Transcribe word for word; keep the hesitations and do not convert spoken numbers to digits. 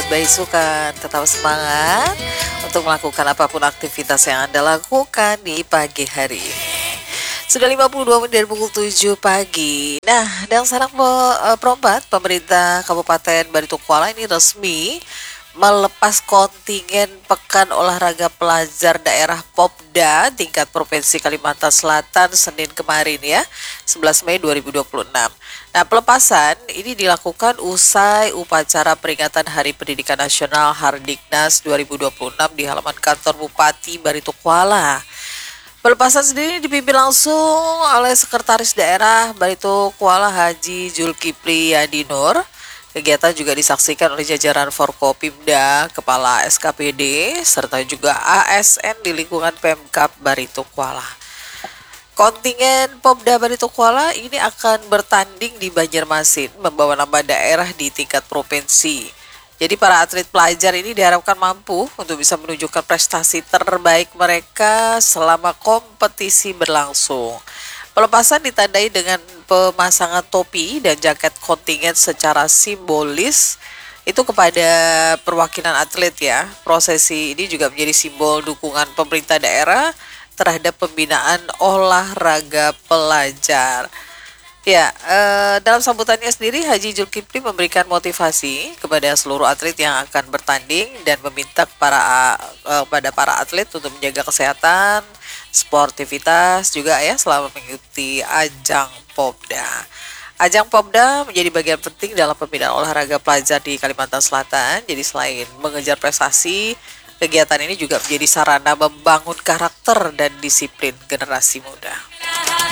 Baisukan, tetap semangat untuk melakukan apapun aktivitas yang Anda lakukan di pagi hari ini. Sudah lima puluh dua menit dari pukul tujuh pagi. Nah, dan sanak perompat, pemerintah Kabupaten Barito Kuala ini resmi melepas kontingen Pekan Olahraga Pelajar Daerah Popda tingkat Provinsi Kalimantan Selatan Senin kemarin ya, sebelas Mei dua ribu dua puluh enam. Nah, pelepasan ini dilakukan usai upacara peringatan Hari Pendidikan Nasional Hardiknas dua ribu dua puluh enam di halaman kantor Bupati Barito Kuala. Pelepasan sendiri dipimpin langsung oleh Sekretaris Daerah Barito Kuala Haji Zulkifli Yadinur. Kegiatan juga disaksikan oleh jajaran Forkopimda, Kepala S K P D, serta juga A S N di lingkungan Pemkab Barito Kuala. Kontingen Popda Barito Kuala ini akan bertanding di Banjarmasin, membawa nama daerah di tingkat provinsi. Jadi para atlet pelajar ini diharapkan mampu untuk bisa menunjukkan prestasi terbaik mereka selama kompetisi berlangsung. Pelepasan ditandai dengan pemasangan topi dan jaket kontingen secara simbolis itu kepada perwakilan atlet ya. Prosesi ini juga menjadi simbol dukungan pemerintah daerah terhadap pembinaan olahraga pelajar. Ya, eh, dalam sambutannya sendiri Haji Zulkifli memberikan motivasi kepada seluruh atlet yang akan bertanding dan meminta para eh, pada para atlet untuk menjaga kesehatan, sportivitas juga ya selama mengikuti ajang Popda. Ajang Popda menjadi bagian penting dalam pembinaan olahraga pelajar di Kalimantan Selatan. Jadi selain mengejar prestasi, kegiatan ini juga menjadi sarana membangun karakter dan disiplin generasi muda.